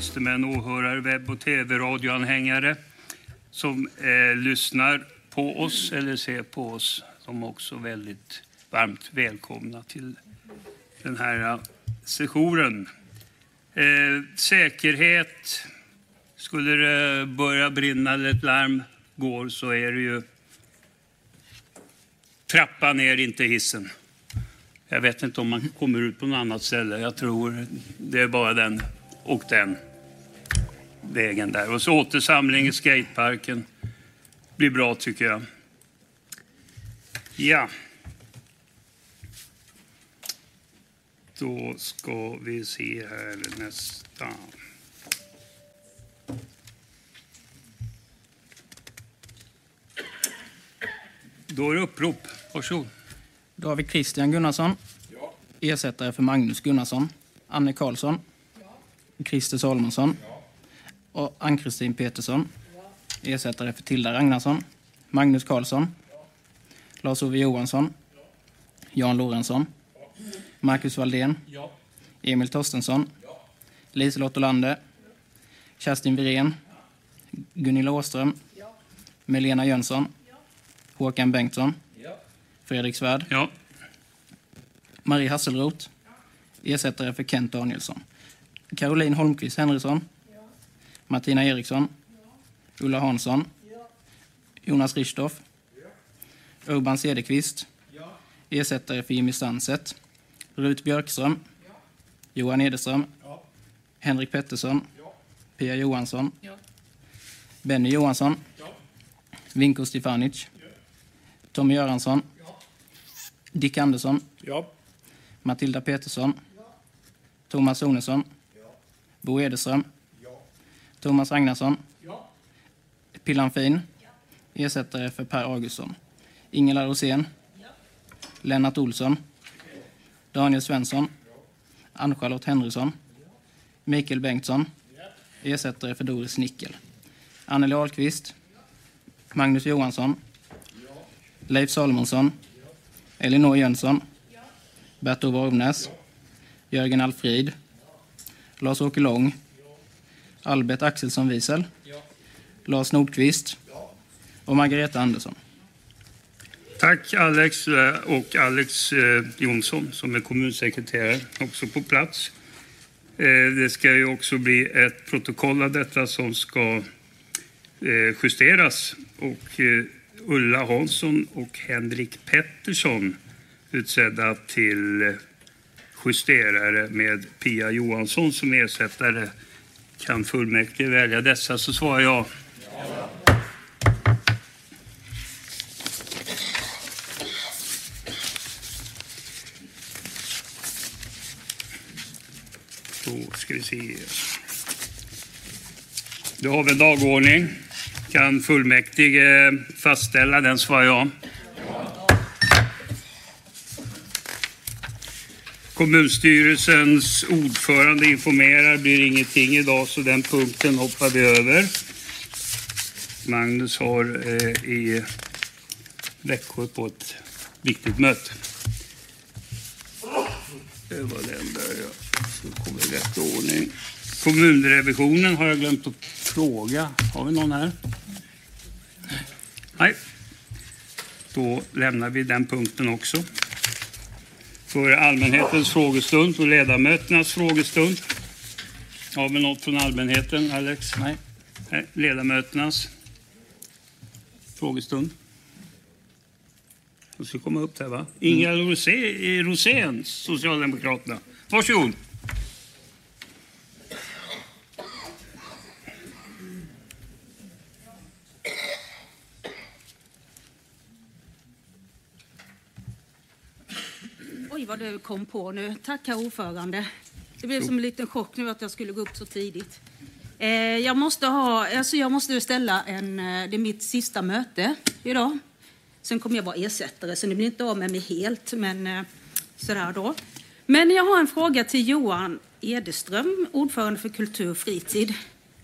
tjänstemän, åhörare, webb- och tv-radioanhängare som lyssnar på oss eller ser på oss. De är också väldigt varmt välkomna till den här sessionen. Säkerhet. Skulle det börja brinna eller ett larm går så är det ju trappan ner, inte hissen. Jag vet inte om man kommer ut på något annat ställe. Jag tror det är bara den och den vägen där. Och så återsamling i skateparken blir bra tycker jag. Ja. Då ska vi se här nästa. Då är det upprop. Varsågod. Då har vi Christian Gunnarsson. Ja. Ersättare för Magnus Gunnarsson. Anne Karlsson. Ja. Christer Salomonsson. Ja. Och Ann-Kristin Petersson. Ja. Ersättare för Tilda Ragnarsson. Magnus Karlsson. Ja. Lars-Ove Johansson. Ja. Jan Lorentzon. Ja. Marcus Valdén. Ja. Emil Torstensson. Ja. Liselott Olander. Ja. Kerstin Virén. Ja. Gunilla Åström. Ja. Melena Jönsson. Ja. Håkan Bengtsson. Ja. Fredrik Svärd. Ja. Marie Hasselroth. Ja. Ersättare för Kent Danielsson. Caroline Holmqvist Henriksson. Ja. Martina Eriksson. Ja. Ulla Hansson. Ja. Jonas Richthoff. Ja. Urban Cederqvist. Ja. Ersättare för Jimmy Stanset. Rut Björkström. Ja. Johan Ederström. Ja. Henrik Pettersson. Ja. Pia Johansson. Ja. Benny Johansson. Ja. Vinko Stefanic. Ja. Tommy Göransson. Ja. Dick Andersson. Ja. Matilda Petersson. Ja. Thomas Sonesson. Ja. Bo Ederström. Ja. Thomas Ragnarsson. Ja. Pillan Fin. Ja. Ersättare för Per Augustsson. Ingela Rosén. Ja. Lennart Olsson. Ja. Daniel Svensson. Ja. Ann-Charlotte Henriksson. Ja. Mikael Bengtsson. Ja. Ersättare för Doris Nickel. Anneli Ahlqvist. Ja. Magnus Johansson. Ja. Leif Salomonsson. Ja. Elinor Jönsson. Ja. Bert-Ove Ormnäs. Ja. Jörgen Alfrid. Ja. Lars-Åke Lång. Ja. Albert Axelsson Wiesel. Ja. Lars Nordqvist. Ja. Och Margareta Andersson. Tack Alex och Alex Jonsson som är kommunsekreterare också på plats. Det ska ju också bli ett protokoll av detta som ska justeras och Ulla Hansson och Henrik Pettersson utsedda till justerare med Pia Johansson som ersättare. Kan fullmäktige välja dessa, så svarar jag. Ja. Då ska vi se. Då har vi en dagordning. Kan fullmäktige fastställa den, svarar jag. Kommunstyrelsens ordförande informerar, blir ingenting idag så den punkten hoppar vi över. Magnus har i Växjö på ett viktigt möte. Det var den där, ja. Så kommer det rätt ordning. Kommunrevisionen har jag glömt att fråga. Har vi någon här? Nej. Då lämnar vi den punkten också. För allmänhetens frågestund och ledamöternas frågestund. Har vi något från allmänheten, Alex? Nej. Nej. Ledamöternas frågestund. Jag ska komma upp här, va? Ingela Rosén, Socialdemokraterna. Varsågod. Oj, vad du kom på nu. Tack, herr ordförande. Det blev som en liten chock nu att jag skulle gå upp så tidigt. Jag måste ställa det är mitt sista möte idag. Sen kommer jag vara ersättare, så ni blir inte av med mig helt. Men sådär då. Men jag har en fråga till Johan Ederström, ordförande för Kultur och fritid.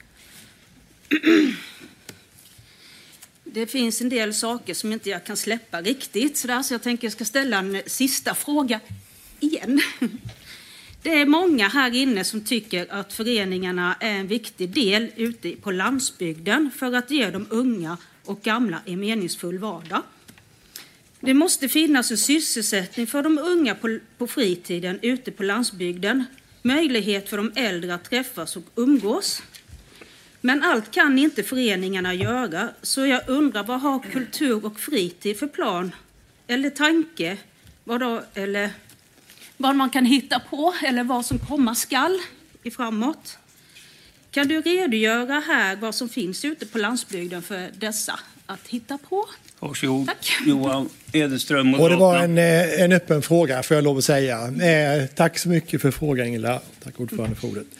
Det finns en del saker som inte jag kan släppa riktigt. Så jag tänker jag ska ställa en sista fråga igen. Det är många här inne som tycker att föreningarna är en viktig del ute på landsbygden för att ge de unga och gamla en meningsfull vardag. Det måste finnas en sysselsättning för de unga på fritiden ute på landsbygden. Möjlighet för de äldre att träffas och umgås. Men allt kan inte föreningarna göra, så jag undrar vad har kultur och fritid för plan eller tanke? Eller vad man kan hitta på eller vad som komma skall i framåt. Kan du redogöra här vad som finns ute på landsbygden för dessa att hitta på? Varsågod. Tack. Johan Edelström. Och det var en öppen fråga, får jag lov att säga. Tack så mycket för frågan, Ingela. Tack ordförande för ordet.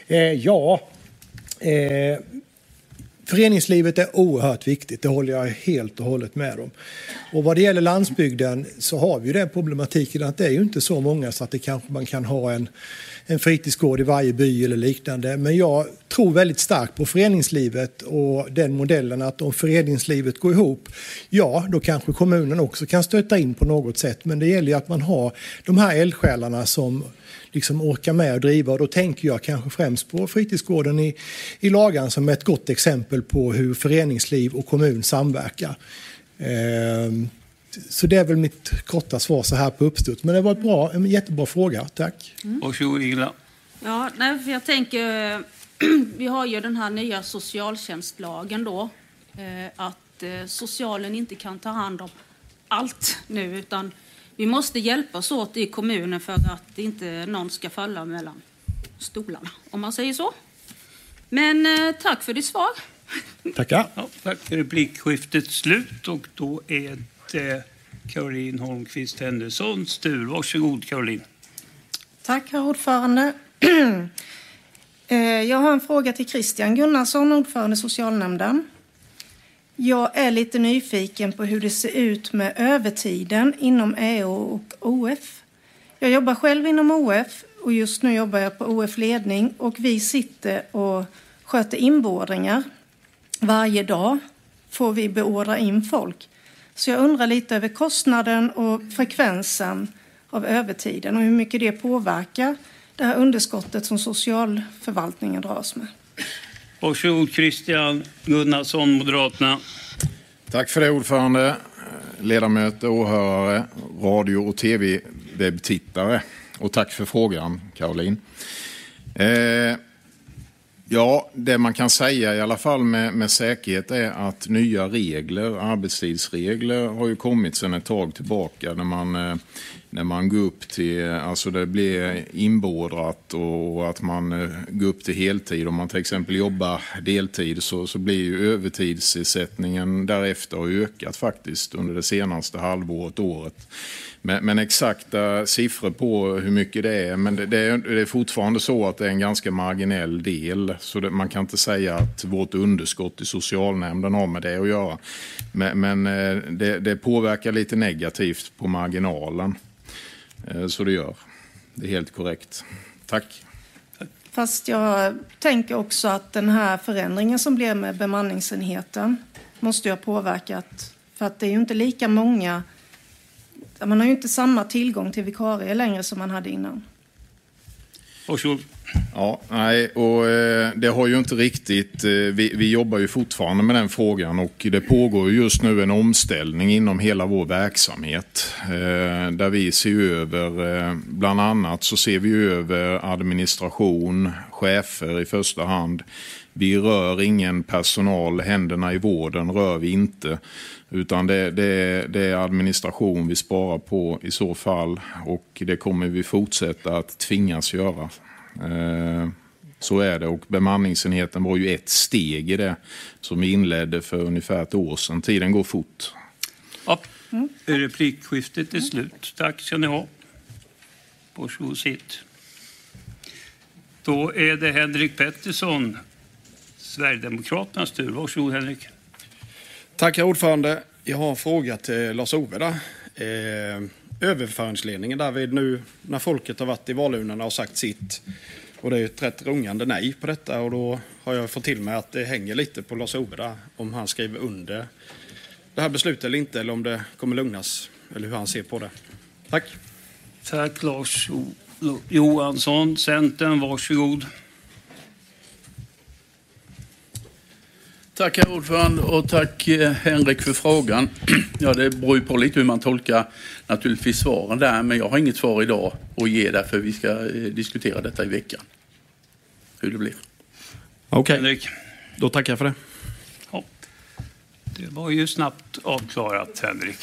Föreningslivet är oerhört viktigt, det håller jag helt och hållet med om. Och vad det gäller landsbygden så har vi ju den problematiken att det är ju inte så många så att det kanske man kan ha en fritidsgård i varje by eller liknande. Men jag tror väldigt starkt på föreningslivet och den modellen att om föreningslivet går ihop, ja då kanske kommunen också kan stötta in på något sätt. Men det gäller ju att man har de här eldsjälarna som liksom orkar med att driva, och då tänker jag kanske främst på fritidsgården i Lagan som är ett gott exempel på hur föreningsliv och kommun samverkar. Så det är väl mitt korta svar så här på uppstuds. Men det var en jättebra fråga, tack. Varsågod Ingela. Ja, för jag tänker, vi har ju den här nya socialtjänstlagen då, att socialen inte kan ta hand om allt nu, utan vi måste hjälpas åt i kommunen för att inte någon ska falla mellan stolarna, om man säger så. Men tack för ditt svar. Tackar. Ja, tack. Replikskiftet slut och då är det Caroline Holmqvist Henderssons tur. Varsågod Caroline. Tack herr ordförande. Jag har en fråga till Christian Gunnarsson, ordförande i socialnämnden. Jag är lite nyfiken på hur det ser ut med övertiden inom EO och OF. Jag jobbar själv inom OF och just nu jobbar jag på OF-ledning och vi sitter och sköter inbeordringar. Varje dag får vi beordra in folk. Så jag undrar lite över kostnaden och frekvensen av övertiden och hur mycket det påverkar det här underskottet som socialförvaltningen dras med. Varsågod Christian Gunnarsson, Moderaterna. Tack för det ordförande, ledamöter, åhörare, radio- och tv-webbtittare. Och tack för frågan, Caroline. Ja, det man kan säga i alla fall med säkerhet är att nya regler, arbetstidsregler, har ju kommit sedan ett tag tillbaka när man går upp till, alltså det blir inbeordrat och att man går upp till heltid. Om man till exempel jobbar deltid så blir ju övertidsersättningen därefter har ökat faktiskt under det senaste året. Men exakta siffror på hur mycket det är, men det är fortfarande så att det är en ganska marginell del. Så man kan inte säga att vårt underskott i socialnämnden har med det att göra. Men det påverkar lite negativt på marginalen. Så det gör. Det är helt korrekt. Tack. Fast jag tänker också att den här förändringen som blev med bemanningsenheten måste ju ha påverkat. För att det är ju inte lika många. Man har ju inte samma tillgång till vikarier längre som man hade innan. Varsågod. Ja, nej, och det har ju inte riktigt, vi jobbar ju fortfarande med den frågan och det pågår just nu en omställning inom hela vår verksamhet där vi ser över, bland annat så ser vi över administration, chefer i första hand. Vi rör ingen personal, händerna i vården rör vi inte. Utan det är administration vi sparar på i så fall och det kommer vi fortsätta att tvingas göra. Så är det och bemanningsenheten var ju ett steg i det som vi inledde för ungefär ett år sedan. Tiden går fort. Ja, replikskiftet är slut. Tack ska ni ha. Varsågod sitt. Då är det Henrik Pettersson, Sverigedemokraternas tur. Varsågod Henrik. Tack herr ordförande. Jag har en fråga till Lars-Ove där. Överföringsledningen där vid nu när folket har varit i valurnorna och sagt sitt. Och det är ett rätt rungande nej på detta och då har jag fått till mig att det hänger lite på Lars-Ove där om han skriver under det här beslutet eller inte eller om det kommer lugnas eller hur han ser på det. Tack. Tack Lars. Johansson, Centern, varsågod. Tack herr ordförande och tack Henrik för frågan. Ja, det beror ju på lite hur man tolkar naturligtvis svaren där, men jag har inget svar idag att ge därför vi ska diskutera detta i veckan. Hur det blir. Okej, Henrik. då tackar jag för det. Ja. Det var ju snabbt avklarat, Henrik.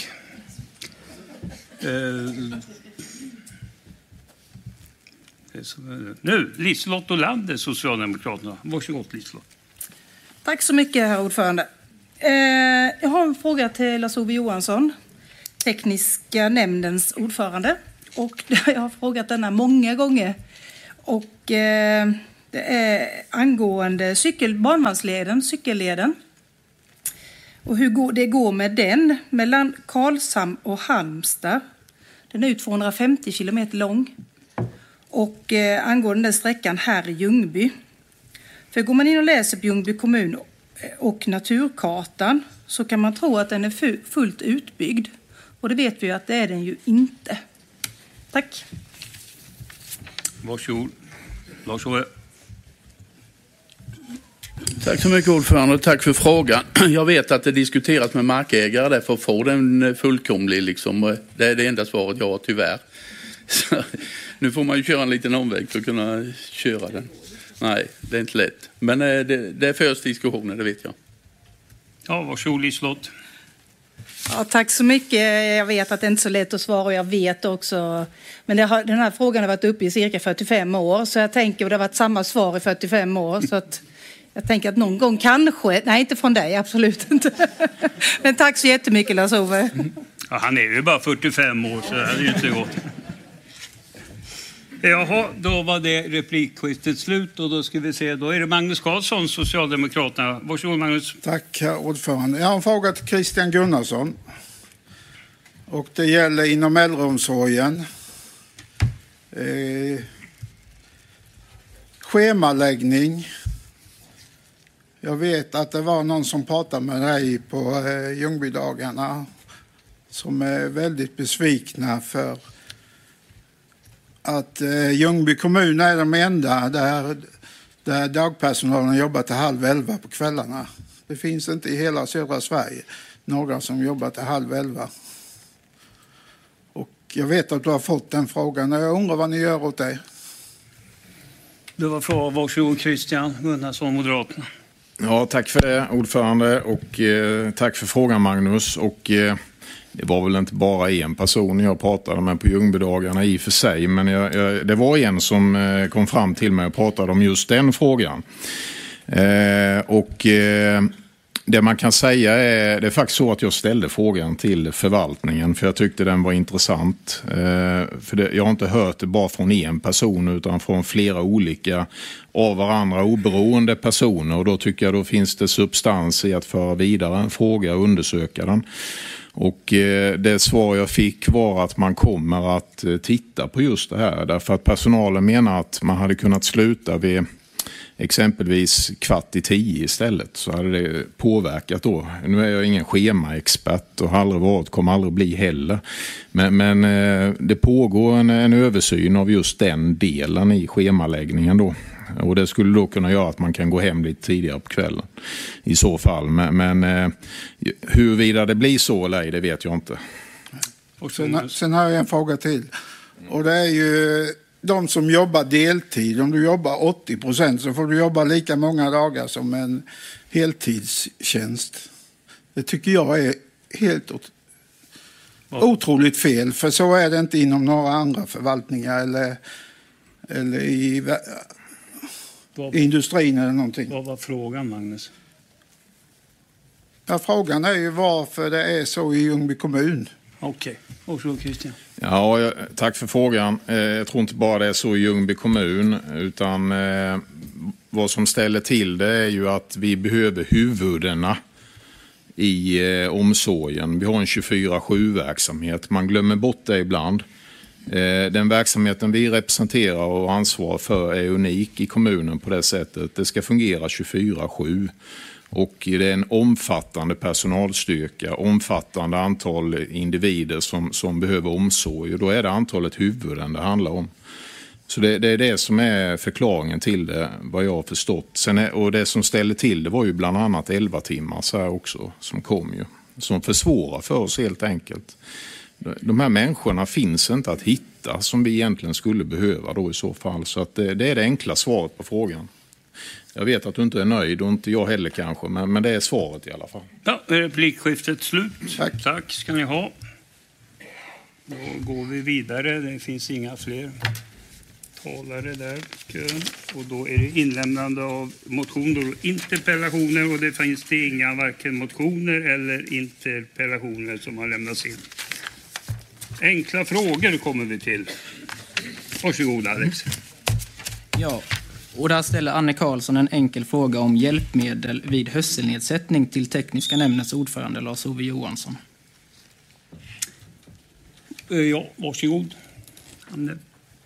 Nu, Liselott Olander, Socialdemokraterna. Varsågod, Liselott. Tack så mycket, herr ordförande. Jag har en fråga till Lars-Ove Johansson, tekniska nämndens ordförande. Och jag har frågat denna många gånger. Och det är angående barnvagnsleden, cykelleden. Och hur det går med den mellan Karlshamn och Halmstad. Den är ju 250 kilometer lång. Och angående den sträckan här i Ljungby. För går man in och läser på Ljungby kommun och naturkartan så kan man tro att den är fullt utbyggd. Och det vet vi ju att det är den ju inte. Tack. Varsågod. Lars-Ove. Tack så mycket ordförande och tack för frågan. Jag vet att det diskuteras med markägare där för att få den fullkomlig. Liksom. Det är det enda svaret jag har tyvärr. Så, nu får man ju köra en liten omväg för att kunna köra den. Nej, det är inte lätt. Men det förs diskussioner, det vet jag. Ja, varsågod Liselott. Ja, tack så mycket. Jag vet att det inte är så lätt att svara och jag vet också. Men den här frågan har varit uppe i cirka 45 år. Så jag tänker att det har varit samma svar i 45 år. Så att jag tänker att någon gång kanske, nej inte från dig, absolut inte. Men tack så jättemycket Lars-Ove. Ja, han är ju bara 45 år så det är ju inte gott. Jaha, då var det replikskiftet slut och då ska vi se, då är det Magnus Karlsson, Socialdemokraterna. Varsågod Magnus. Tack herr ordförande. Jag har en fråga till Christian Gunnarsson. Och det gäller inom äldreomsorgen. Schemaläggning. Jag vet att det var någon som pratade med dig på Ljungbydagarna som är väldigt besvikna för att Ljungby kommun är de enda där dagpersonalen jobbar till 22:30 på kvällarna. Det finns inte i hela södra Sverige några som jobbar till 22:30. Och jag vet att du har fått den frågan och jag undrar vad ni gör åt det. Det var frågan. Varsågod Christian Gunnarsson, Moderaterna. Ja, tack för det ordförande och tack för frågan Magnus. Och det var väl inte bara en person jag pratade med på Ljungbydagarna i och för sig, men det var en som kom fram till mig och pratade om just den frågan. Det man kan säga är, det är faktiskt så att jag ställde frågan till förvaltningen för jag tyckte den var intressant. Jag har inte hört det bara från en person utan från flera olika av varandra oberoende personer och då tycker jag då finns det substans i att föra vidare en fråga och undersöka den. Och det svar jag fick var att man kommer att titta på just det här därför att personalen menar att man hade kunnat sluta vid exempelvis 9:15 istället så hade det påverkat då. Nu är jag ingen schemaexpert och har aldrig varit, kommer aldrig bli heller. Men det pågår en översyn av just den delen i schemaläggningen då. Och det skulle då kunna göra att man kan gå hem lite tidigare på kvällen i så fall. Men huruvida det blir så eller ej, det vet jag inte. Och sen har jag en fråga till. Och det är ju de som jobbar deltid. Om du jobbar 80% så får du jobba lika många dagar som en heltidstjänst. Det tycker jag är helt otroligt fel. För så är det inte inom några andra förvaltningar eller i industrin eller någonting. Vad var frågan Magnus? Ja, frågan är ju varför det är så i Ljungby kommun. Okej, varsågod Christian. Ja, tack för frågan. Jag tror inte bara det är så i Ljungby kommun utan vad som ställer till det är ju att vi behöver huvudena i omsorgen. Vi har en 24/7-verksamhet. Man glömmer bort det ibland. Den verksamheten vi representerar och ansvarar för är unik i kommunen på det sättet. Det ska fungera 24/7. Och det är en omfattande personalstyrka, omfattande antal individer som behöver omsorg. Och då är det antalet huvuden det handlar om. Så det är det som är förklaringen till det, vad jag har förstått. Och det som ställde till det var ju bland annat 11 timmar så här också som kom ju. Som försvårar för oss helt enkelt. De här människorna finns inte att hitta som vi egentligen skulle behöva då i så fall. Så att det är det enkla svaret på frågan. Jag vet att du inte är nöjd och inte jag heller kanske, men det är svaret i alla fall. Ja, replikskiftet slut. Tack ska ni ha. Då går vi vidare. Det finns inga fler talare där. Och då är det inlämnande av motioner och interpellationer. Och det finns det inga varken motioner eller interpellationer som har lämnats in. Enkla frågor kommer vi till. Varsågod Alex. Ja, och där ställer Anne Karlsson en enkel fråga om hjälpmedel vid hörselnedsättning till tekniska nämndens ordförande Lars-Ove Johansson. Ja, varsågod. Anne.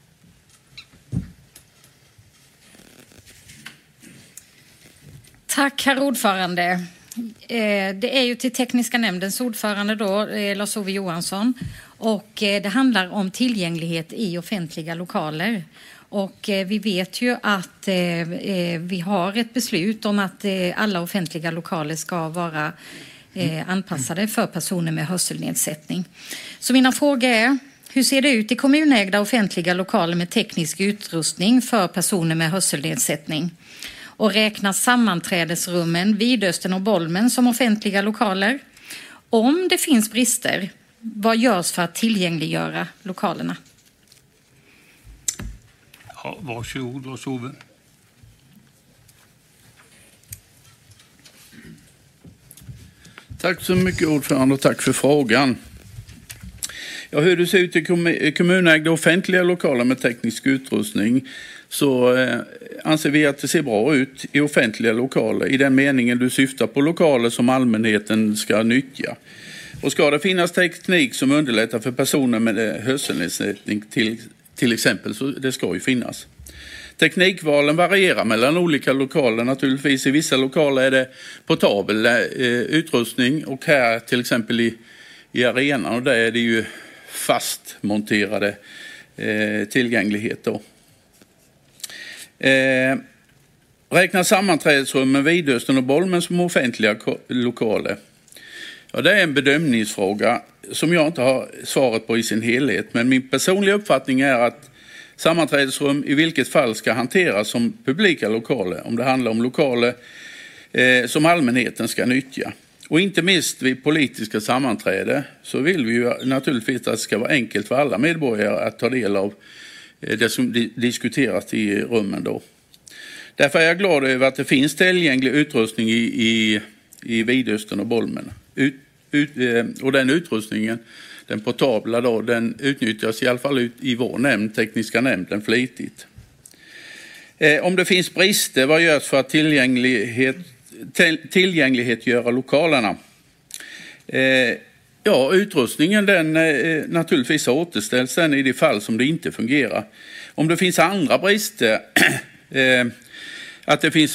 Tack herr ordförande. Det är ju till tekniska nämndens ordförande då, Lars-Ove Johansson. Och det handlar om tillgänglighet i offentliga lokaler. Och vi vet ju att vi har ett beslut om att alla offentliga lokaler ska vara anpassade för personer med hörselnedsättning. Så mina frågor är, hur ser det ut i kommunägda offentliga lokaler med teknisk utrustning för personer med hörselnedsättning? Och räknas sammanträdesrummen Vidöstern och Bolmen som offentliga lokaler? Om det finns brister, vad görs för att tillgängliggöra lokalerna? Ja, varsågod, Lars-Ove. Tack så mycket ordförande och tack för frågan. Ja, hur det ser ut i kommunägda offentliga lokaler med teknisk utrustning så anser vi att det ser bra ut i offentliga lokaler i den meningen du syftar på lokaler som allmänheten ska nyttja. Och ska det finnas teknik som underlättar för personer med hörselnedsättning till exempel så det ska ju finnas. Teknikvalen varierar mellan olika lokaler naturligtvis. I vissa lokaler är det portabel utrustning och här till exempel i arenan och där är det ju fastmonterade tillgänglighet då. Räkna sammanträdesrummen Vidöstern och Bolmen som offentliga lokaler. Ja, det är en bedömningsfråga som jag inte har svaret på i sin helhet. Men min personliga uppfattning är att sammanträdesrum i vilket fall ska hanteras som publika lokaler. Om det handlar om lokaler som allmänheten ska nyttja. Och inte minst vid politiska sammanträden så vill vi ju naturligtvis att det ska vara enkelt för alla medborgare att ta del av det som diskuteras i rummen då. Därför är jag glad över att det finns tillgänglig utrustning i Vidöstern och Bolmen. Och den utrustningen, den portabla då, den utnyttjas i alla fall i vår nämnd, tekniska nämnden, flitigt. Om det finns brister, vad görs för att tillgänglighetsgöra lokalerna? Ja, utrustningen den naturligtvis återställs den i de fall som det inte fungerar. Om det finns andra brister, att det finns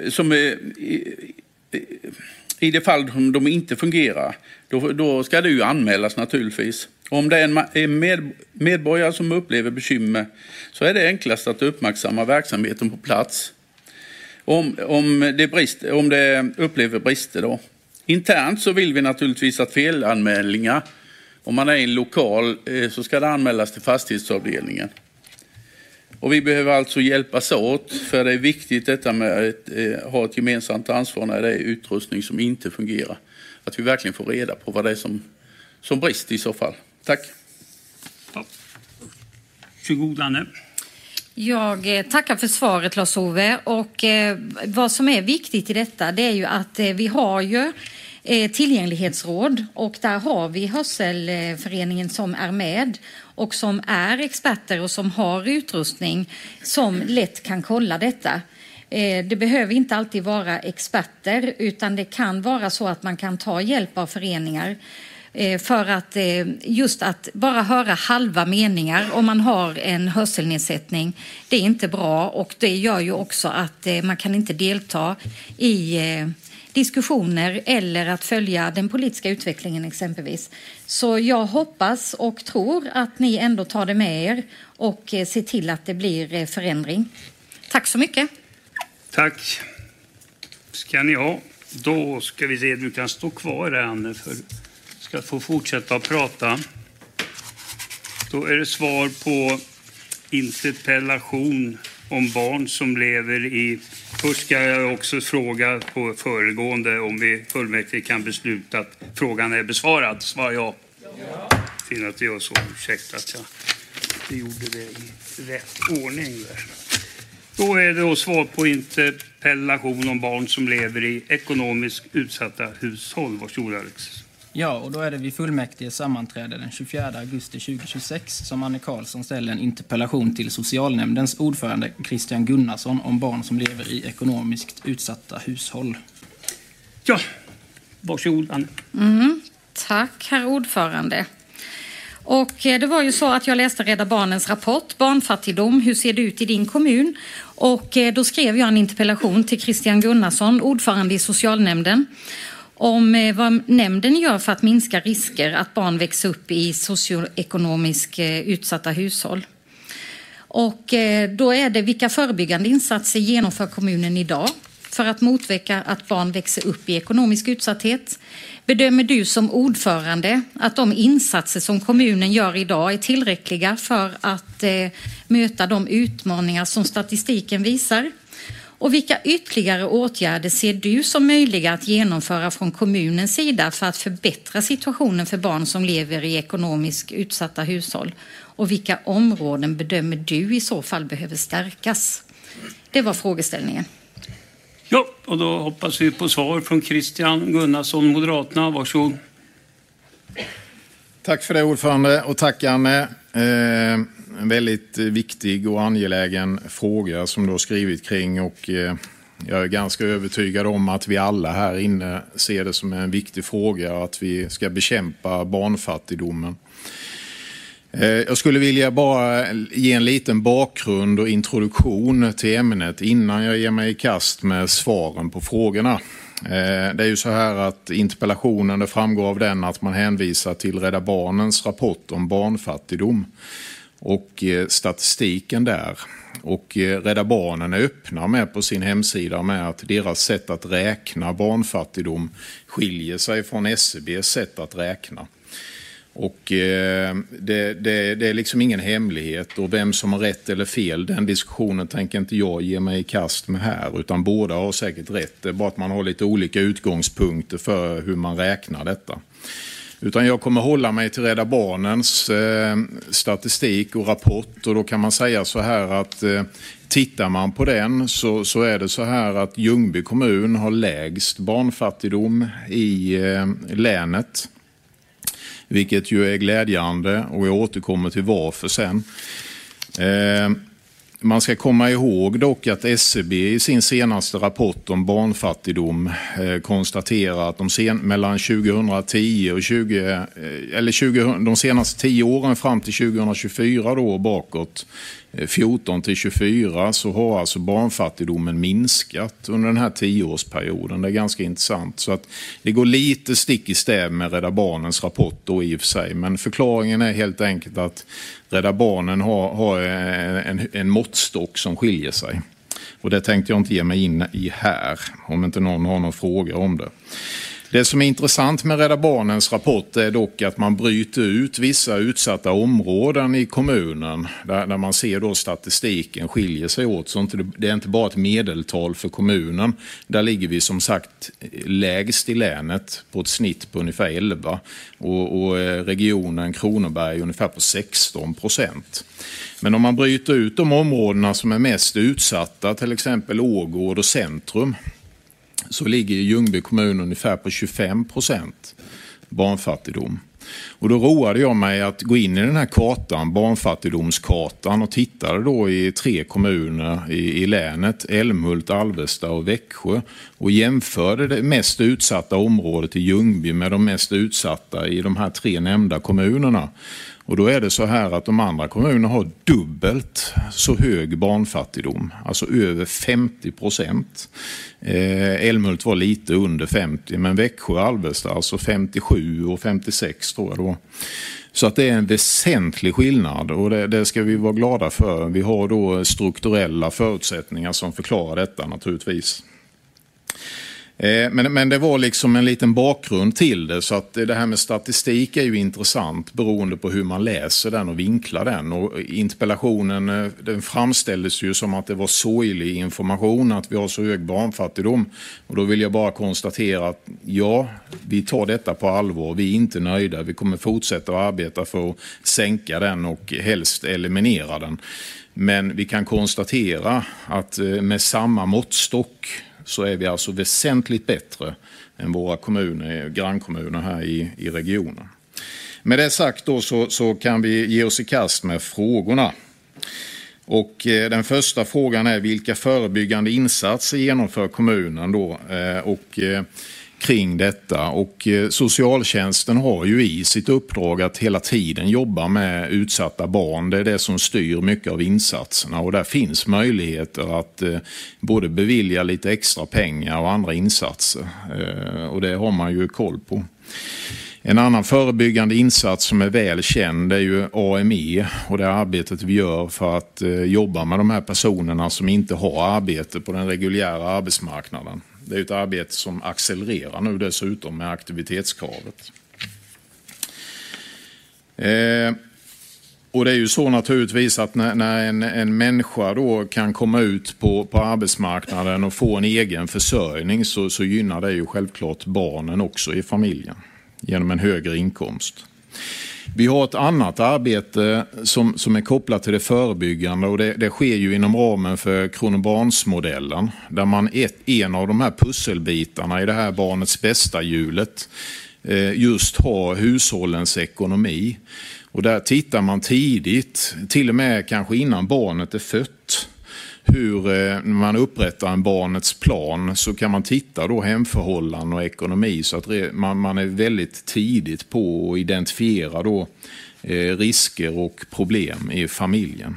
i det fall som de inte fungerar, då ska det ju anmälas naturligtvis. Om det är en medborgare som upplever bekymmer så är det enklast att uppmärksamma verksamheten på plats. Om det upplever brister då. Internt så vill vi naturligtvis att felanmälningar, om man är i en lokal så ska det anmälas till fastighetsavdelningen. Och vi behöver alltså hjälpas åt för det är viktigt detta med att ha ett gemensamt ansvar när det är utrustning som inte fungerar. Att vi verkligen får reda på vad det är som brister i så fall. Tack. Ja. Varsågod Anne. Jag tackar för svaret Lars-Ove och vad som är viktigt i detta det är ju att vi har ju tillgänglighetsråd och där har vi Hörselföreningen som är med och som är experter och som har utrustning som lätt kan kolla detta. Det behöver inte alltid vara experter utan det kan vara så att man kan ta hjälp av föreningar för att just att bara höra halva meningar om man har en hörselnedsättning det är inte bra och det gör ju också att man kan inte delta diskussioner eller att följa den politiska utvecklingen exempelvis. Så jag hoppas och tror att ni ändå tar det med er och ser till att det blir förändring. Tack så mycket. Tack ska ni ha. Då ska vi se, du kan stå kvar här, Anne, för ska få fortsätta att prata. Då är det svar på interpellation om barn som lever i... Först ska jag också fråga på föregående om vi fullmäktige kan besluta att frågan är besvarad. Svar ja. Fint att det gör så. Ursäkta att jag inte gjorde det i rätt ordning där. Då är det då svar på interpellation om barn som lever i ekonomiskt utsatta hushåll. Varsågod, Alex. Ja, och då är det vid fullmäktige sammanträde den 24 augusti 2026 som Anne Karlsson ställer en interpellation till socialnämndens ordförande Christian Gunnarsson om barn som lever i ekonomiskt utsatta hushåll. Ja, varsågod, Anne. Tack, herr ordförande. Och det var ju så att jag läste Rädda Barnens rapport Barnfattigdom, hur ser det ut i din kommun? Och då skrev jag en interpellation till Christian Gunnarsson, ordförande i socialnämnden, om vad nämnden gör för att minska risker att barn växer upp i socioekonomiskt utsatta hushåll. Och då är det vilka förebyggande insatser genomför kommunen idag för att motverka att barn växer upp i ekonomisk utsatthet? Bedömer du som ordförande att de insatser som kommunen gör idag är tillräckliga för att möta de utmaningar som statistiken visar? Och vilka ytterligare åtgärder ser du som möjliga att genomföra från kommunens sida för att förbättra situationen för barn som lever i ekonomiskt utsatta hushåll? Och vilka områden bedömer du i så fall behöver stärkas? Det var frågeställningen. Ja, och då hoppas vi på svar från Christian Gunnarsson, Moderaterna. Varsågod. Tack för det, ordförande, och tack, Anne. En väldigt viktig och angelägen fråga som du har skrivit kring, och jag är ganska övertygad om att vi alla här inne ser det som en viktig fråga att vi ska bekämpa barnfattigdomen. Jag skulle vilja bara ge en liten bakgrund och introduktion till ämnet innan jag ger mig i kast med svaren på frågorna. Det är ju så här att interpellationen, det framgår av den att man hänvisar till Rädda Barnens rapport om barnfattigdom och statistiken där. Och Rädda Barnen är öppna med på sin hemsida med att deras sätt att räkna barnfattigdom skiljer sig från SCBs sätt att räkna. Och det är liksom ingen hemlighet, och vem som har rätt eller fel, den diskussionen tänker inte jag ge mig i kast med här, utan båda har säkert rätt. Det är bara att man har lite olika utgångspunkter för hur man räknar detta. Utan jag kommer hålla mig till Rädda Barnens statistik och rapport, och då kan man säga så här att tittar man på den så är det så här att Ljungby kommun har lägst barnfattigdom i länet. Vilket ju är glädjande, och jag återkommer till varför sen. Man ska komma ihåg dock att SCB i sin senaste rapport om barnfattigdom konstaterar att mellan 2010 och de senaste 10 åren fram till 2024 då bakåt, 14 till 24, så har alltså barnfattigdomen minskat under den här 10-årsperioden. Det är ganska intressant. Så att det går lite stick i stäv med Rädda Barnens rapport då i och för sig. Men förklaringen är helt enkelt att Rädda Barnen har en måttstock som skiljer sig. Och det tänkte jag inte ge mig in i här, om inte någon har någon fråga om det. Det som är intressant med Rädda Barnens rapport är dock att man bryter ut vissa utsatta områden i kommunen där man ser då statistiken skiljer sig åt. Så det är inte bara ett medeltal för kommunen. Där ligger vi som sagt lägst i länet på ett snitt på ungefär 11 och regionen Kronoberg ungefär på 16%. Men om man bryter ut de områdena som är mest utsatta, till exempel Ågård och Centrum, så ligger Ljungby kommun ungefär på 25% barnfattigdom. Och då roade jag mig att gå in i den här kartan, barnfattigdomskartan, och tittade då i 3 kommuner i länet, Älmhult, Alvesta och Växjö, och jämförde det mest utsatta området i Ljungby med de mest utsatta i de här 3 nämnda kommunerna. Och då är det så här att de andra kommunerna har dubbelt så hög barnfattigdom, alltså över 50%. Älmhult var lite under 50, men Växjö och Alvesta alltså 57 och 56 tror jag då. Så att det är en väsentlig skillnad och det ska vi vara glada för. Vi har då strukturella förutsättningar som förklarar detta naturligtvis. Men det var liksom en liten bakgrund till det, så att det här med statistik är ju intressant beroende på hur man läser den och vinklar den. Och interpellationen den framställdes ju som att det var sorglig information att vi har så hög barnfattigdom. Och då vill jag bara konstatera att ja, vi tar detta på allvar, vi är inte nöjda, vi kommer fortsätta att arbeta för att sänka den och helst eliminera den. Men vi kan konstatera att med samma måttstock så är vi alltså väsentligt bättre än våra kommuner, grannkommuner här i regionen. Med det sagt då så kan vi ge oss i kast med frågorna. Och den första frågan är vilka förebyggande insatser genomför kommunen då kring detta. Och socialtjänsten har ju i sitt uppdrag att hela tiden jobba med utsatta barn. Det är det som styr mycket av insatserna och där finns möjligheter att både bevilja lite extra pengar och andra insatser. Och det har man ju koll på. En annan förebyggande insats som är väl känd är ju AME och det arbetet vi gör för att jobba med de här personerna som inte har arbete på den reguljära arbetsmarknaden. Det är ett arbete som accelererar nu dessutom med aktivitetskravet. Och det är ju så naturligtvis att när en människa då kan komma ut på arbetsmarknaden och få en egen försörjning så gynnar det ju självklart barnen också i familjen genom en högre inkomst. Vi har ett annat arbete som är kopplat till det förebyggande och det sker ju inom ramen för Kronobarnsmodellen där man en av de här pusselbitarna i det här barnets bästa-hjulet just har hushållens ekonomi. Och där tittar man tidigt, till och med kanske innan barnet är fött, hur man upprättar en barnets plan så kan man titta då hemförhållanden och ekonomi så att man är väldigt tidigt på att identifiera då risker och problem i familjen.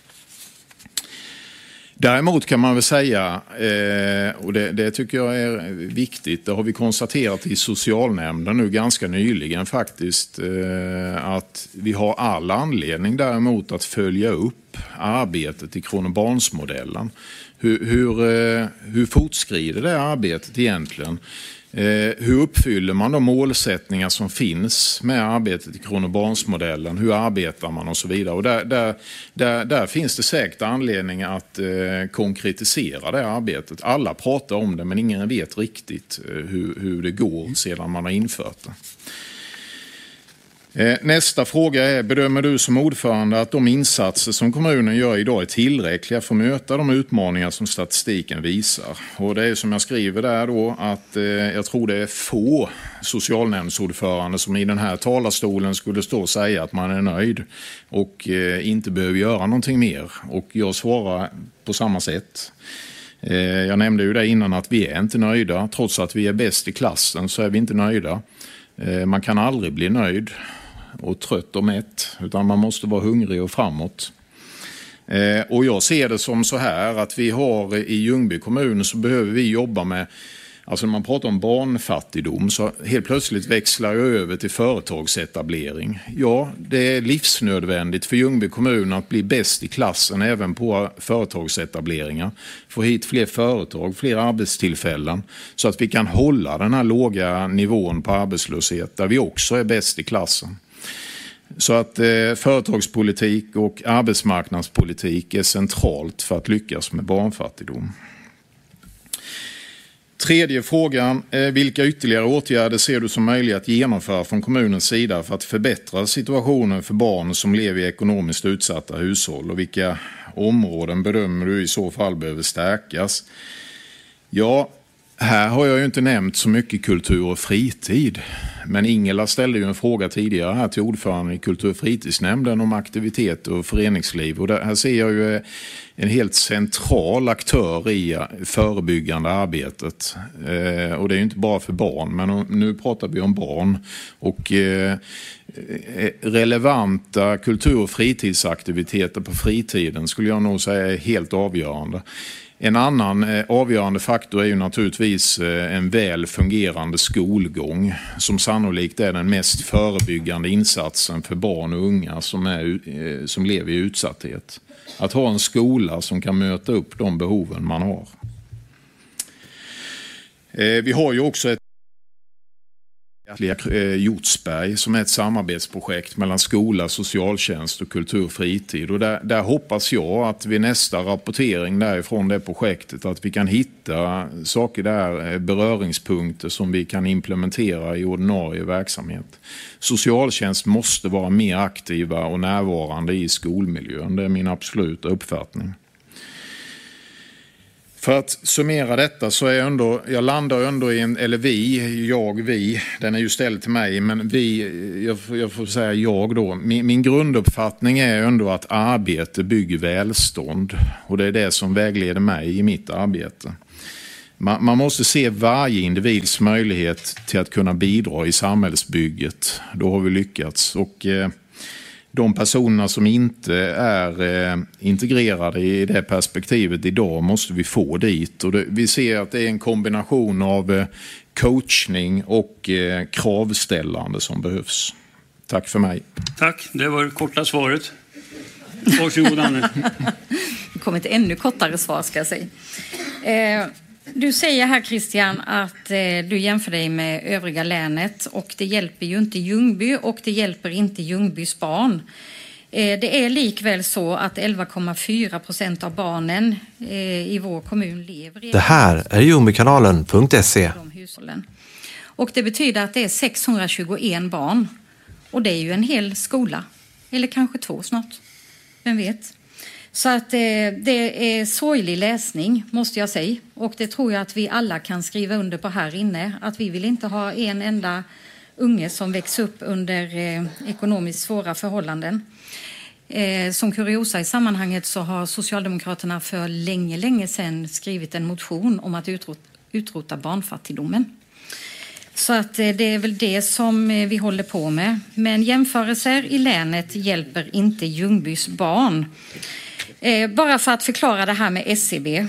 Däremot kan man väl säga, och det tycker jag är viktigt, det har vi konstaterat i socialnämnden nu ganska nyligen faktiskt, att vi har all anledning däremot att följa upp arbetet i Kronobarnsmodellen. Hur fortskrider det arbetet egentligen? Hur uppfyller man de målsättningar som finns med arbetet i Kronobarnsmodellen? Hur arbetar man och så vidare? Och där finns det säkert anledning att konkretisera det arbetet. Alla pratar om det men ingen vet riktigt hur det går sedan man har infört det. Nästa fråga är, bedömer du som ordförande att de insatser som kommunen gör idag är tillräckliga för att möta de utmaningar som statistiken visar? Och det är som jag skriver där då att jag tror det är få socialnämndsordförande som i den här talarstolen skulle stå och säga att man är nöjd och inte behöver göra någonting mer. Och jag svarar på samma sätt. Jag nämnde ju det innan att vi är inte nöjda. Trots att vi är bäst i klassen så är vi inte nöjda. Man kan aldrig bli nöjd och trött och mätt utan man måste vara hungrig och framåt. Och jag ser det som så här att vi har i Ljungby kommun så behöver vi jobba med, alltså när man pratar om barnfattigdom så helt plötsligt växlar jag över till företagsetablering. Ja, det är livsnödvändigt för Ljungby kommun att bli bäst i klassen även på företagsetableringar. Få hit fler företag, fler arbetstillfällen så att vi kan hålla den här låga nivån på arbetslöshet där vi också är bäst i klassen. Så att företagspolitik och arbetsmarknadspolitik är centralt för att lyckas med barnfattigdom. Tredje frågan, vilka ytterligare åtgärder ser du som möjliga att genomföra från kommunens sida för att förbättra situationen för barn som lever i ekonomiskt utsatta hushåll och vilka områden bedömer du i så fall behöver stärkas? Ja, Här har jag ju inte nämnt så mycket kultur och fritid. Men Ingela ställde ju en fråga tidigare här till ordföranden i kultur- och fritidsnämnden om aktivitet och föreningsliv. Och här ser jag ju en helt central aktör i förebyggande arbetet. Och det är ju inte bara för barn, men nu pratar vi om barn. Och relevanta kultur- och fritidsaktiviteter på fritiden skulle jag nog säga är helt avgörande. En annan avgörande faktor är ju naturligtvis en väl fungerande skolgång som sannolikt är den mest förebyggande insatsen för barn och unga som lever i utsatthet. Att ha en skola som kan möta upp de behoven man har. Vi har ju också ett Hjortsberg som är ett samarbetsprojekt mellan skola, socialtjänst och kultur och fritid. Och där hoppas jag att vid nästa rapportering därifrån det projektet att vi kan hitta saker där, beröringspunkter som vi kan implementera i ordinarie verksamhet. Socialtjänst måste vara mer aktiva och närvarande i skolmiljön. Det är min absoluta uppfattning. För att summera detta så är jag landar ändå i vi, den är ju ställd till mig, men jag får säga jag då. Min grunduppfattning är ändå att arbete bygger välstånd och det är det som vägleder mig i mitt arbete. Man måste se varje individs möjlighet till att kunna bidra i samhällsbygget. Då har vi lyckats. Och de personerna som inte är integrerade i det perspektivet idag måste vi få dit. Och vi ser att det är en kombination av coachning och kravställande som behövs. Tack för mig. Tack, det var det korta svaret. Varsågod Anne. Det kommer ett ännu kortare svar ska jag säga. Du säger här Christian att du jämför dig med övriga länet och det hjälper ju inte Ljungby och det hjälper inte Ljungbys barn. Det är likväl så att 11,4% av barnen i vår kommun lever i... Det här är ljungbykanalen.se. Och det betyder att det är 621 barn. Och det är ju en hel skola. Eller kanske 2 snart. Vem vet? Så att det är sorglig läsning måste jag säga. Och det tror jag att vi alla kan skriva under på här inne. Att vi vill inte ha en enda unge som växer upp under ekonomiskt svåra förhållanden. Som kuriosa i sammanhanget så har Socialdemokraterna för länge sedan skrivit en motion om att utrota barnfattigdomen. Så att det är väl det som vi håller på med. Men jämförelser i länet hjälper inte Ljungbys barn. Bara för att förklara det här med SCB.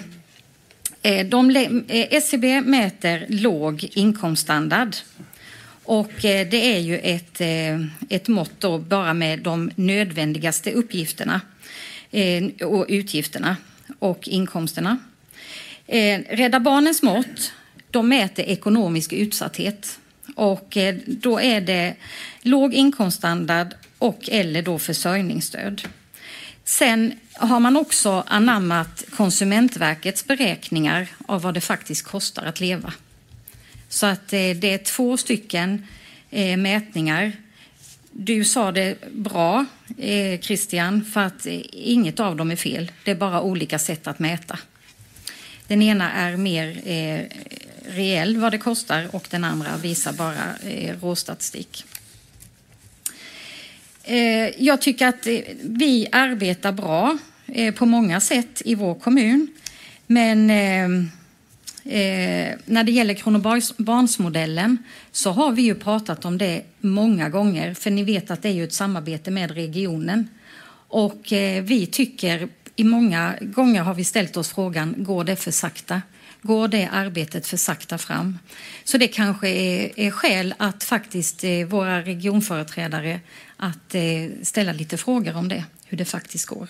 SCB mäter låg inkomststandard. Och det är ju ett mått då bara med de nödvändigaste uppgifterna och utgifterna och inkomsterna. Rädda Barnens mått, de mäter ekonomisk utsatthet. Och då är det låg inkomststandard och eller då försörjningsstöd. Sen har man också anammat Konsumentverkets beräkningar av vad det faktiskt kostar att leva. Så att det är 2 stycken mätningar. Du sa det bra, Christian, för att inget av dem är fel. Det är bara olika sätt att mäta. Den ena är mer reell vad det kostar och den andra visar bara råstatistik. Jag tycker att vi arbetar bra på många sätt i vår kommun. Men när det gäller Kronobarnsmodellen så har vi ju pratat om det många gånger. För ni vet att det är ju ett samarbete med regionen. Och vi tycker, i många gånger har vi ställt oss frågan, går det för sakta? Går det arbetet för sakta fram? Så det kanske är skäl att faktiskt våra regionföreträdare att ställa lite frågor om det, hur det faktiskt går.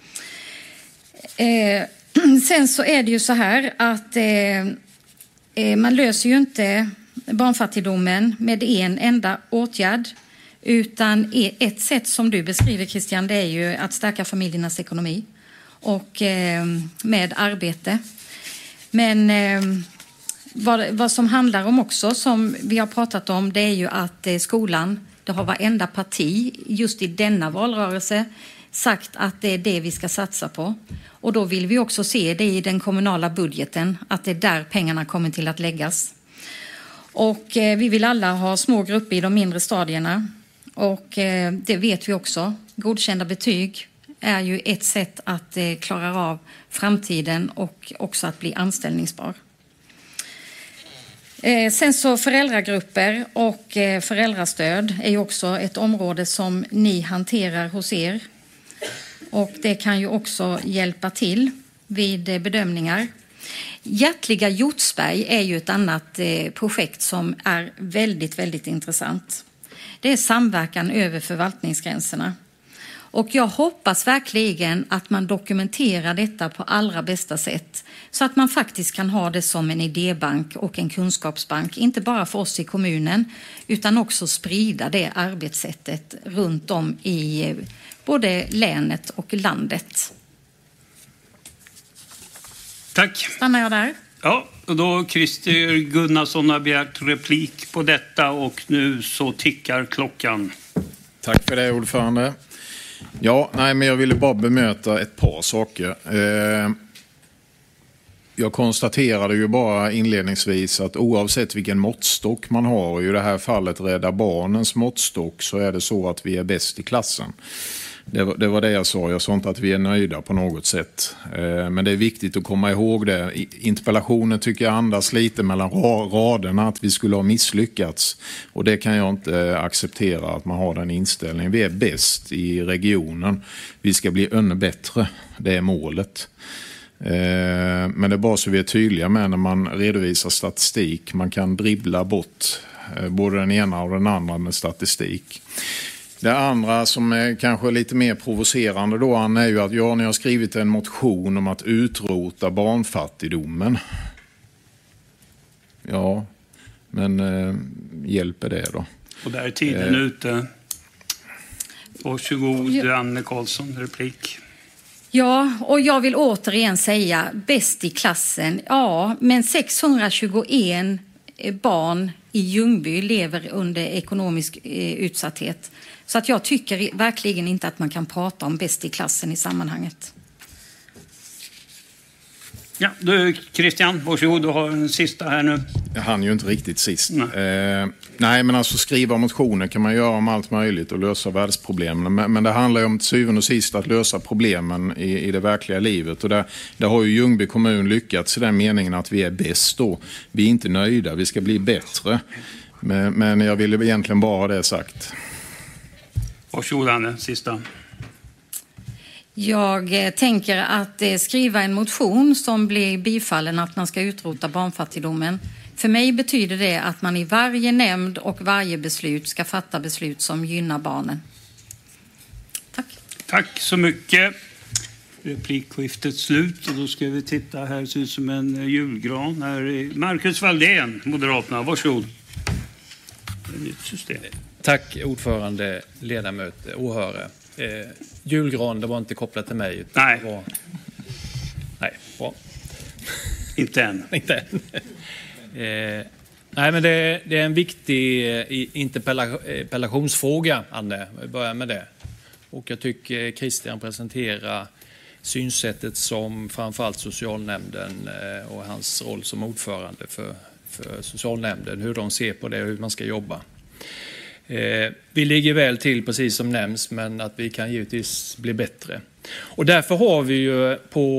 Sen så är det ju så här att man löser ju inte barnfattigdomen med en enda åtgärd. Utan ett sätt som du beskriver, Christian, det är ju att stärka familjernas ekonomi och med arbete. Men vad som handlar om också, som vi har pratat om, det är ju att skolan, det har varenda parti just i denna valrörelse sagt att det är det vi ska satsa på. Och då vill vi också se det i den kommunala budgeten, att det är där pengarna kommer till att läggas. Och vi vill alla ha små grupper i de mindre stadierna. Och det vet vi också. Godkända betyg är ju ett sätt att klara av framtiden och också att bli anställningsbar. Sen så föräldragrupper och föräldrastöd är ju också ett område som ni hanterar hos er. Och det kan ju också hjälpa till vid bedömningar. Hjärtliga Hjortsberg är ju ett annat projekt som är väldigt, väldigt intressant. Det är samverkan över förvaltningsgränserna. Och jag hoppas verkligen att man dokumenterar detta på allra bästa sätt. Så att man faktiskt kan ha det som en idébank och en kunskapsbank. Inte bara för oss i kommunen utan också sprida det arbetssättet runt om i både länet och landet. Tack. Stannar jag där? Ja, och då Christer Gunnarsson har begärt replik på detta och nu så tickar klockan. Tack för det, ordförande. Ja, men jag ville bara bemöta ett par saker. Jag konstaterade ju bara inledningsvis att oavsett vilken måttstock man har, i det här fallet Rädda Barnens måttstock, så är det så att vi är bäst i klassen. Det var det jag sa. Jag sa inte att vi är nöjda på något sätt. Men det är viktigt att komma ihåg det. Interpellationen tycker jag andas lite mellan raderna att vi skulle ha misslyckats. Och det kan jag inte acceptera, att man har den inställningen. Vi är bäst i regionen. Vi ska bli ännu bättre. Det är målet. Men det är bara så vi är tydliga med när man redovisar statistik. Man kan dribbla bort både den ena och den andra med statistik. Det andra som är kanske lite mer provocerande då, Anna, är ju att ni har skrivit en motion om att utrota barnfattigdomen. Ja, men hjälper det då? Och där är tiden ute. Varsågod, Anne Karlsson, replik. Ja, och jag vill återigen säga bäst i klassen. Ja, men 621 barn i Ljungby lever under ekonomisk utsatthet. Så att jag tycker verkligen inte att man kan prata om bäst i klassen i sammanhanget. Ja, du Christian, varsågod, du har en sista här nu. Jag hann ju inte riktigt sist. Nej, men alltså skriva motioner kan man göra om allt möjligt och lösa världsproblemen. Men det handlar ju om till syvende och sist att lösa problemen i det verkliga livet. Och där har ju Ljungby kommun lyckats i den meningen att vi är bäst då. Vi är inte nöjda, vi ska bli bättre. Men jag ville egentligen bara ha det sagt. Varsågod Anne, sista. Jag tänker att skriva en motion som blir bifallen att man ska utrota barnfattigdomen. För mig betyder det att man i varje nämnd och varje beslut ska fatta beslut som gynnar barnen. Tack. Tack så mycket. Replikskiftet slut och då ska vi titta här, ser ut som en julgran. Här är Marcus Valdén, Moderaterna. Varsågod. Ett nytt system. Tack ordförande, ledamöter, åhörare. Julgran, det var inte kopplat till mig. Nej. Nej, bra. Inte än. Inte än. Nej, men det är en viktig interpellationsfråga, Anne. Vi börjar med det. Och jag tycker Christian presenterar synsättet som framförallt socialnämnden och hans roll som ordförande för socialnämnden, hur de ser på det och hur man ska jobba. Vi ligger väl till, precis som nämns, men att vi kan givetvis bli bättre. Och därför har vi ju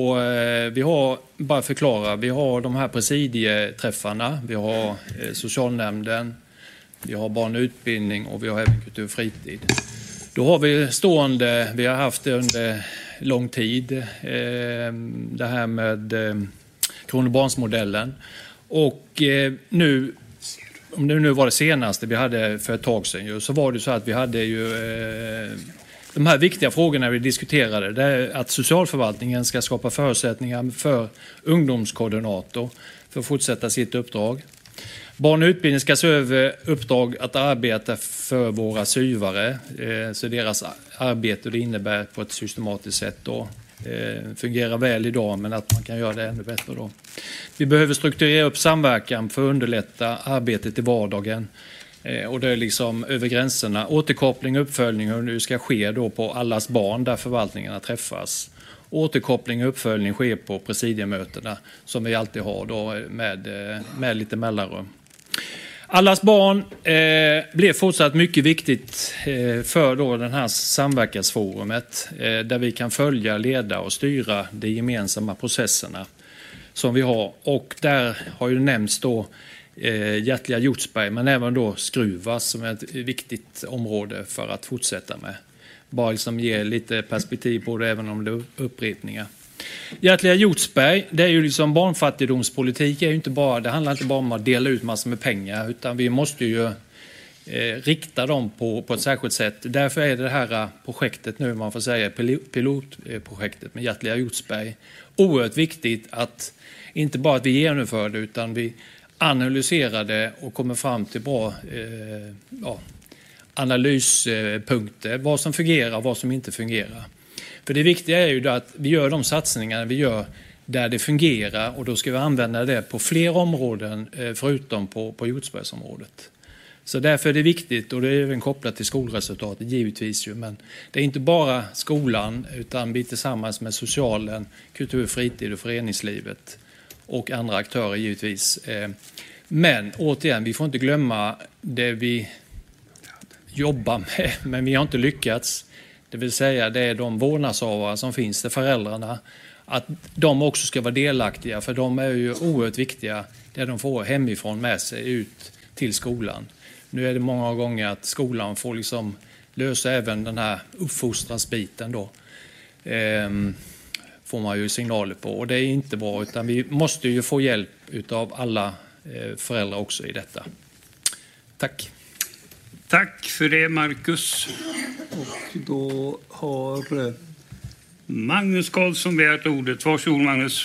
vi har de här presidieträffarna, vi har socialnämnden, vi har barn och utbildning och vi har även kultur och fritid. Då har vi har haft det under lång tid, det här med Kronobarnsmodellen. Och nu, om det nu var det senaste vi hade för ett tag sedan, så var det så att vi hade ju de här viktiga frågorna vi diskuterade. Det är att socialförvaltningen ska skapa förutsättningar för ungdomskoordinator för att fortsätta sitt uppdrag. Barn och utbildning ska se över uppdrag att arbeta för våra syvare. Så deras arbete det innebär på ett systematiskt sätt då. Fungerar väl idag, men att man kan göra det ännu bättre då. Vi behöver strukturera upp samverkan för att underlätta arbetet i vardagen. Och det är liksom över gränserna. Återkoppling och uppföljning hur det ska ske då på allas barn där förvaltningarna träffas. Återkoppling och uppföljning sker på presidiemötena som vi alltid har då med lite mellanrum. Allas barn blir fortsatt mycket viktigt för då den här samverkansforumet där vi kan följa, leda och styra de gemensamma processerna som vi har. Och där har ju nämnts då Hjärtliga Hjortsberg men även då Skruvas som är ett viktigt område för att fortsätta med. Bara liksom ge lite perspektiv på det även om det är upprepningar. Hjärtliga Hjortsberg, det är ju liksom barnfattigdomspolitik, är ju inte bara, det handlar inte bara om att dela ut massor med pengar utan vi måste ju rikta dem på ett särskilt sätt. Därför är det här projektet nu, man får säga pilotprojektet med Hjärtliga Hjortsberg oerhört viktigt att inte bara att vi genomför det utan vi analyserar det och kommer fram till bra analyspunkter, vad som fungerar och vad som inte fungerar. För det viktiga är ju att vi gör de satsningar vi gör där det fungerar och då ska vi använda det på fler områden förutom på Hjortsbergsområdet. Så därför är det viktigt och det är även kopplat till skolresultatet givetvis ju, men det är inte bara skolan utan vi tillsammans med socialen, kultur, fritid och föreningslivet och andra aktörer givetvis. Men återigen, vi får inte glömma det vi jobbar med, men vi har inte lyckats. Det vill säga det är de vårdnadshavare som finns, det föräldrarna, att de också ska vara delaktiga för de är ju oerhört viktiga det de får hemifrån med sig ut till skolan. Nu är det många gånger att skolan får liksom lösa även den här uppfostransbiten då. Får man ju signaler på och det är inte bra utan vi måste ju få hjälp utav alla föräldrar också i detta. Tack. Tack för det Marcus. Och då har Magnus Karlsson begärt ordet. Varsågod Magnus.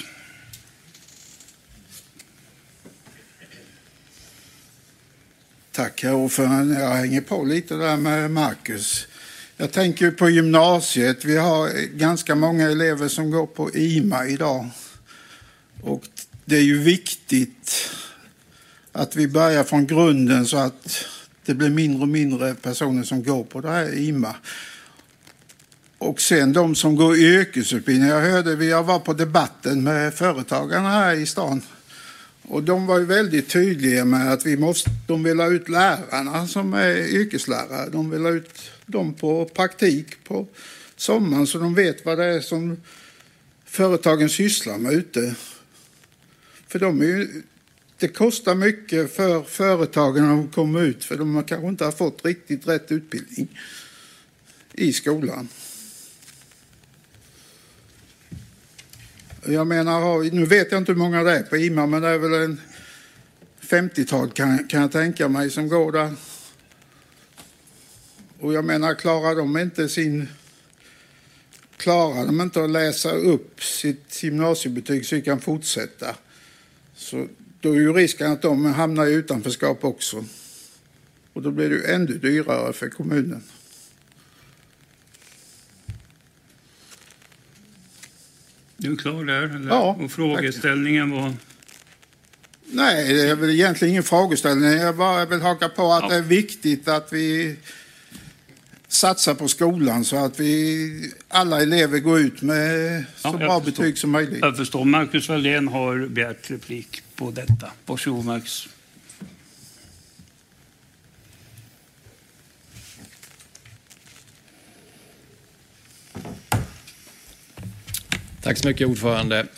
Tack herr ordförande. Jag hänger på lite där med Marcus. Jag tänker på gymnasiet. Vi har ganska många elever som går på IMA idag. Och det är ju viktigt att vi börjar från grunden så att det blir mindre och mindre personer som går på det här IMA. Och sen de som går yrkesutbildning. Jag var på debatten med företagarna här i stan. Och de var ju väldigt tydliga med att de vill ha ut lärarna som är yrkeslärare. De vill ha ut dem på praktik på sommaren så de vet vad det är som företagen sysslar med ute. För det kostar mycket för företagen att komma ut för de kanske inte har fått riktigt rätt utbildning i skolan. Jag menar, nu vet jag inte hur många det är på IMA men det är väl en 50-tal kan jag tänka mig som går där. Och jag menar, klarar de inte att läsa upp sitt gymnasiebetyg så de kan fortsätta. Så då är ju risken att de hamnar i utanförskap också. Och då blir det ju ännu dyrare för kommunen. Du är klar där? Eller? Ja. Och frågeställningen var? Nej, det är väl egentligen ingen frågeställning. Jag vill haka på att det är viktigt att vi satsar på skolan så att alla elever går ut med så bra betyg som möjligt. Jag förstår. Marcus Wallén har begärt replik på detta. Varsågod Marcus. Tack så mycket ordförande.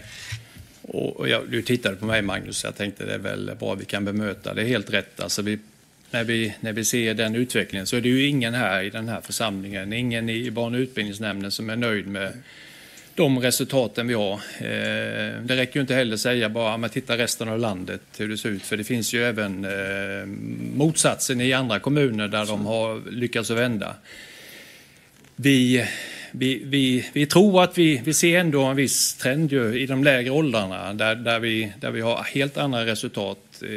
Du tittade på mig Magnus, jag tänkte det är väl bra vi kan bemöta. Det är helt rätt. Alltså när vi ser den utvecklingen så är det ju ingen här i den här församlingen, ingen i barn- och utbildningsnämnden som är nöjd med de resultaten vi har. Det räcker ju inte heller säga bara att titta resten av landet hur det ser ut. För det finns ju även motsatsen i andra kommuner där de har lyckats att vända. Vi tror att vi ser ändå en viss trend ju i de lägre åldrarna där vi har helt andra resultat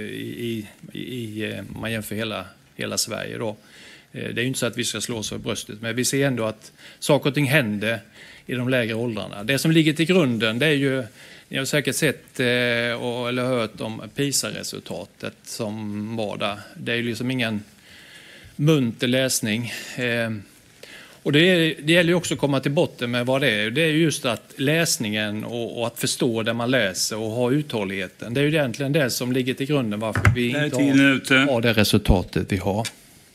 man jämför hela Sverige då. Det är ju inte så att vi ska slå oss för bröstet men vi ser ändå att saker och ting händer i de lägre åldrarna. Det som ligger till grunden det är ju Ni har säkert sett eller hört om PISA-resultatet som var där. Det är ju liksom ingen munter läsning. Och det gäller ju också att komma till botten med vad det är. Det är just att läsningen och att förstå det man läser och ha uthålligheten. Det är ju egentligen det som ligger till grunden varför vi inte har det resultatet vi har.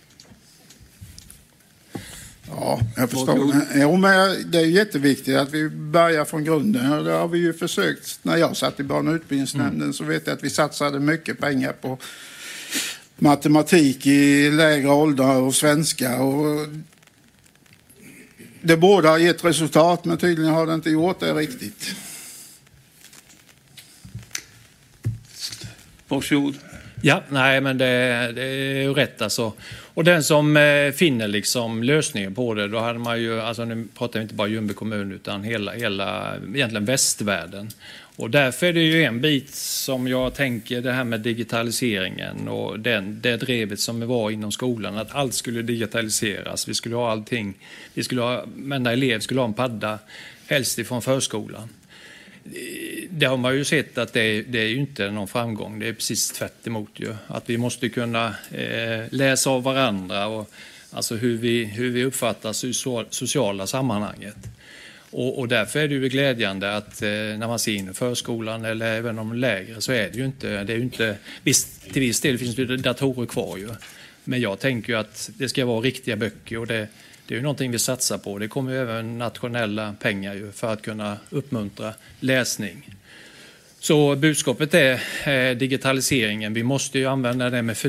Ja, jag förstår. Jo, men det är jätteviktigt att vi börjar från grunden. Och det har vi ju försökt. När jag satt i barn- och utbildningsnämnden så vet jag att vi satsade mycket pengar på matematik i lägre åldrar och svenska. Och det borde ha gett resultat, men tydligen har det inte gjort det riktigt. Varsågod. Ja, nej, men det är ju rätt alltså. Och den som finner liksom lösningen på det, då hade man ju, alltså nu pratar vi inte bara Ljungby kommun utan hela egentligen västvärlden. Och därför är det ju en bit som jag tänker, det här med digitaliseringen och det drevet som var inom skolan, att allt skulle digitaliseras. Vi skulle ha allting, varenda elev skulle ha en padda, helst ifrån förskolan. Det har man ju sett att det är ju inte någon framgång, det är precis tvärt emot ju. Att vi måste kunna läsa av varandra och alltså hur vi uppfattas i sociala sammanhanget. Och därför är det ju glädjande att när man ser in i förskolan eller även de lägre så är det ju inte visst, till viss del finns det datorer kvar ju. Men jag tänker ju att det ska vara riktiga böcker och det är ju någonting vi satsar på. Det kommer ju även nationella pengar ju för att kunna uppmuntra läsning. Så budskapet är digitaliseringen. Vi måste ju använda det med